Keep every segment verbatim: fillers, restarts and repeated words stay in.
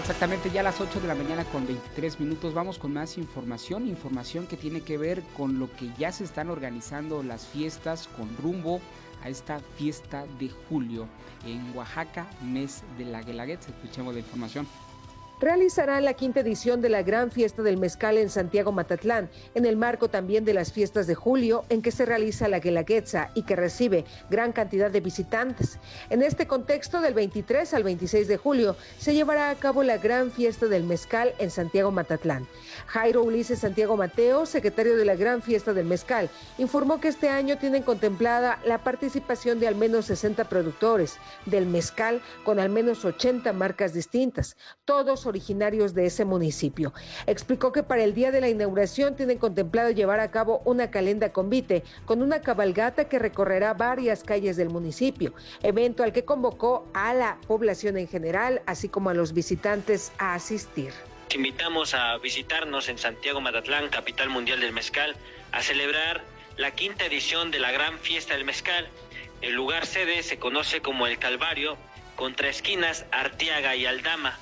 Exactamente, ya a las ocho de la mañana con veintitrés minutos vamos con más información, información que tiene que ver con lo que ya se están organizando las fiestas con rumbo a esta fiesta de julio en Oaxaca, mes de la Guelaguetza. Escuchemos la información. Realizarán la quinta edición de la Gran Fiesta del Mezcal en Santiago Matatlán, en el marco también de las fiestas de julio en que se realiza la Guelaguetza y que recibe gran cantidad de visitantes. En este contexto, del veintitrés al veintiséis de julio, se llevará a cabo la Gran Fiesta del Mezcal en Santiago Matatlán. Jairo Ulises Santiago Mateo, secretario de la Gran Fiesta del Mezcal, informó que este año tienen contemplada la participación de al menos sesenta productores del mezcal con al menos ochenta marcas distintas, todos originarios de ese municipio. Explicó que para el día de la inauguración tienen contemplado llevar a cabo una calenda convite con una cabalgata que recorrerá varias calles del municipio, evento al que convocó a la población en general, así como a los visitantes a asistir. Te invitamos a visitarnos en Santiago Matatlán, capital mundial del mezcal, a celebrar la quinta edición de la Gran Fiesta del Mezcal. El lugar sede se conoce como El Calvario, contra esquinas Arteaga y Aldama.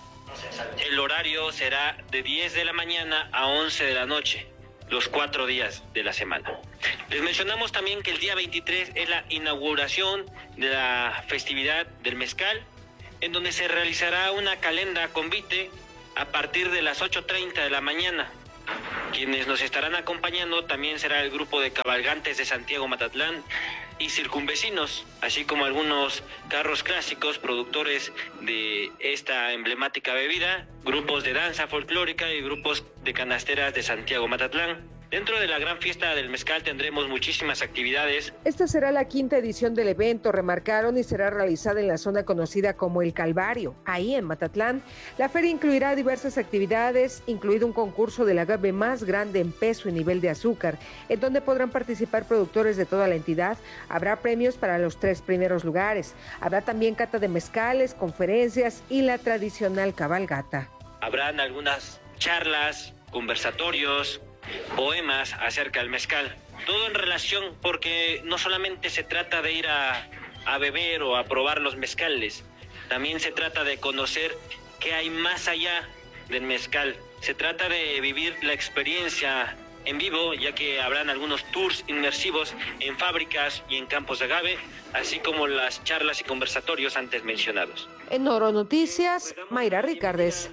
El horario será de diez de la mañana a once de la noche, los cuatro días de la semana. Les mencionamos también que el día veintitrés es la inauguración de la festividad del mezcal, en donde se realizará una calenda convite a partir de las ocho treinta de la mañana. Quienes nos estarán acompañando también será el grupo de cabalgantes de Santiago Matatlán y circunvecinos, así como algunos carros clásicos productores de esta emblemática bebida, grupos de danza folclórica y grupos de canasteras de Santiago Matatlán. Dentro de la Gran Fiesta del Mezcal tendremos muchísimas actividades. Esta será la quinta edición del evento, remarcaron, y será realizada en la zona conocida como El Calvario, ahí en Matatlán. La feria incluirá diversas actividades, incluido un concurso del agave más grande en peso y nivel de azúcar, en donde podrán participar productores de toda la entidad. Habrá premios para los tres primeros lugares. Habrá también cata de mezcales, conferencias y la tradicional cabalgata. Habrán algunas charlas, conversatorios, poemas acerca del mezcal, todo en relación, porque no solamente se trata de ir a, a beber o a probar los mezcales, también se trata de conocer qué hay más allá del mezcal. Se trata de vivir la experiencia en vivo, ya que habrán algunos tours inmersivos en fábricas y en campos de agave, así como las charlas y conversatorios antes mencionados. En Oro Noticias, Mayra Ricardes.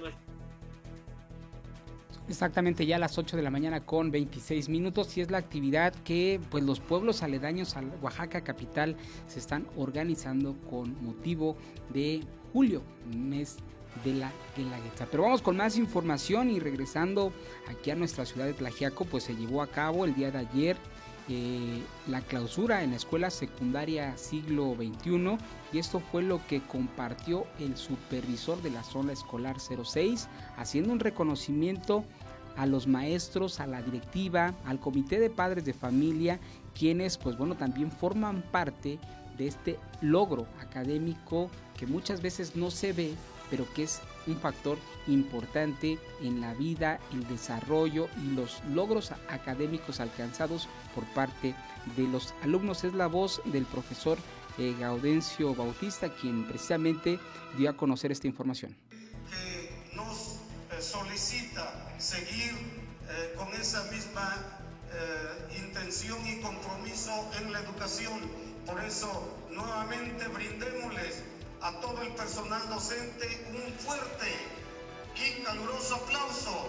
Exactamente, ya a las ocho de la mañana con veintiséis minutos, y es la actividad que pues los pueblos aledaños a Oaxaca capital se están organizando con motivo de julio, mes de la Guelaguetza. Pero vamos con más información, y regresando aquí a nuestra ciudad de Tlaxiaco, pues se llevó a cabo el día de ayer eh, la clausura en la escuela secundaria siglo veintiuno, y esto fue lo que compartió el supervisor de la zona escolar cero seis, haciendo un reconocimiento a los maestros, a la directiva, al comité de padres de familia, quienes pues bueno también forman parte de este logro académico que muchas veces no se ve, pero que es un factor importante en la vida, el desarrollo y los logros académicos alcanzados por parte de los alumnos. Es la voz del profesor eh, Gaudencio Bautista, quien precisamente dio a conocer esta información. Que nos eh, solicita seguir eh, con esa misma eh, intención y compromiso en la educación. Por eso, nuevamente brindémosles a todo el personal docente un fuerte y caluroso aplauso.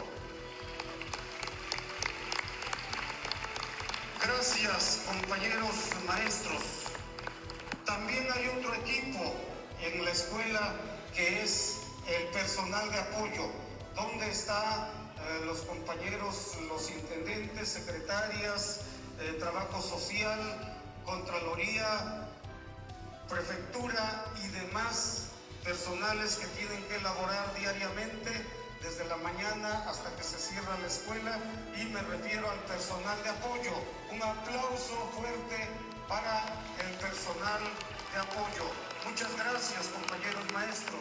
Gracias, compañeros maestros. También hay otro equipo en la escuela que es el personal de apoyo, donde están eh, los compañeros, los intendentes, secretarias, eh, trabajo social, contraloría, prefectura y demás personales que tienen que elaborar diariamente desde la mañana hasta que se cierra la escuela, y me refiero al personal de apoyo. Un aplauso fuerte para el personal de apoyo. Muchas gracias, compañeros maestros.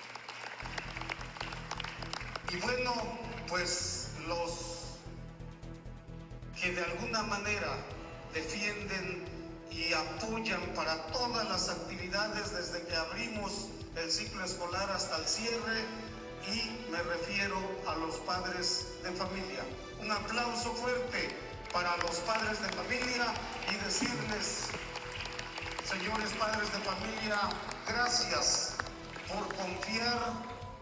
Y bueno, pues los que de alguna manera defienden y apoyan para todas las actividades desde que abrimos el ciclo escolar hasta el cierre, y me refiero a los padres de familia. Un aplauso fuerte para los padres de familia y decirles, señores padres de familia, gracias por confiar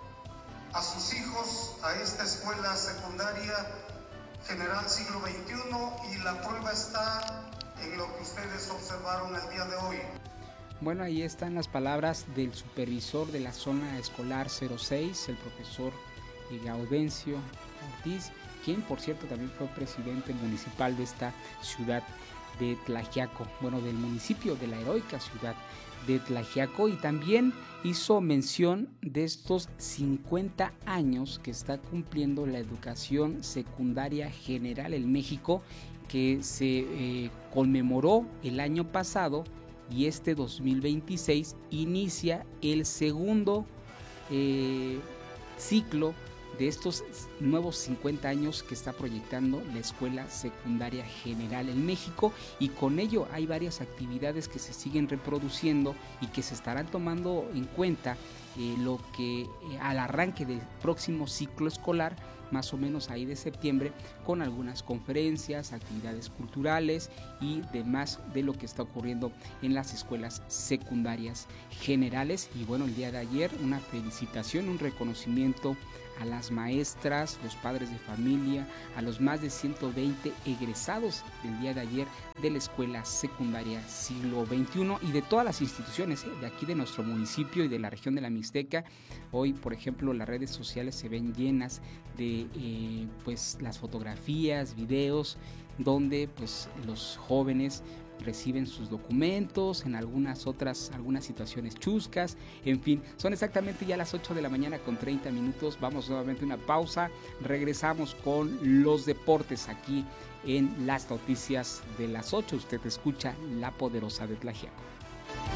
a sus hijos a esta escuela secundaria General Siglo veintiuno, y la prueba está en lo que ustedes observaron el día de hoy. Bueno, ahí están las palabras del supervisor de la zona escolar cero seis, el profesor Gaudencio Ortiz, quien por cierto también fue presidente municipal de esta ciudad de Tlaxiaco, bueno, del municipio de la heroica ciudad de Tlaxiaco, y también hizo mención de estos cincuenta años que está cumpliendo la educación secundaria general en México, que se eh, conmemoró el año pasado, y este dos mil veintiséis inicia el segundo eh, ciclo de estos nuevos cincuenta años que está proyectando la Escuela Secundaria General en México, y con ello hay varias actividades que se siguen reproduciendo y que se estarán tomando en cuenta eh, lo que eh, al arranque del próximo ciclo escolar, más o menos ahí de septiembre, con algunas conferencias, actividades culturales y demás de lo que está ocurriendo en las escuelas secundarias generales. Y bueno, el día de ayer una felicitación, un reconocimiento a las maestras, los padres de familia, a los más de ciento veinte egresados del día de ayer de la Escuela Secundaria Siglo veintiuno y de todas las instituciones eh, de aquí de nuestro municipio y de la región de la Mixteca. Hoy, por ejemplo, las redes sociales se ven llenas de eh, pues las fotografías, videos, donde pues los jóvenes reciben sus documentos, en algunas otras, algunas situaciones chuscas, en fin, son exactamente ya las ocho de la mañana con treinta minutos, vamos nuevamente a una pausa, regresamos con los deportes aquí en las noticias de las ocho, usted escucha La Poderosa de Tlaxiaco.